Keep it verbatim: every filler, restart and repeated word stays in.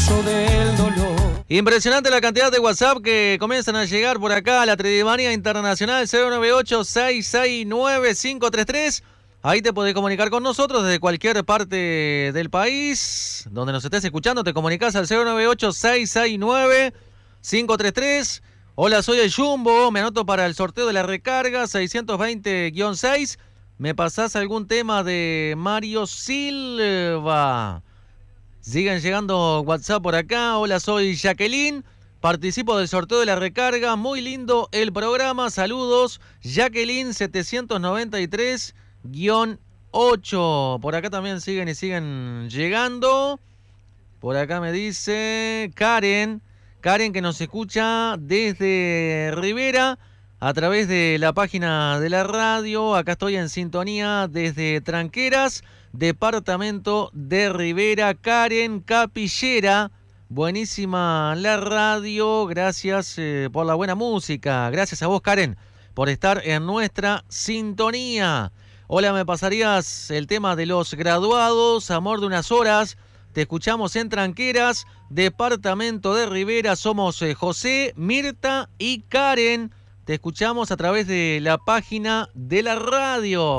pozo del dolor. Impresionante la cantidad de WhatsApp que comienzan a llegar por acá a la Tridimanía Internacional cero nueve ocho, seis seis nueve, cinco tres tres. Ahí te podés comunicar con nosotros desde cualquier parte del país. Donde nos estés escuchando, te comunicás al cero nueve ocho, seis seis nueve, cinco tres tres. Hola, soy el Jumbo, me anoto para el sorteo de la recarga seiscientos veinte guión seis. ¿Me pasás algún tema de Mario Silva? Siguen llegando WhatsApp por acá. Hola, soy Jacqueline. Participo del sorteo de la recarga. Muy lindo el programa. Saludos. Jacqueline setecientos noventa y tres guión ocho. Por acá también siguen y siguen llegando. Por acá me dice Karen. Karen que nos escucha desde Rivera a través de la página de la radio. Acá estoy en sintonía desde Tranqueras, departamento de Rivera. Karen Capillera, buenísima la radio, gracias eh, por la buena música. Gracias a vos, Karen, por estar en nuestra sintonía. Hola, ¿me pasarías el tema de Los Graduados? Amor de unas horas. Te escuchamos en Tranqueras, departamento de Rivera. Somos eh, José, Mirta y Karen. Te escuchamos a través de la página de la radio.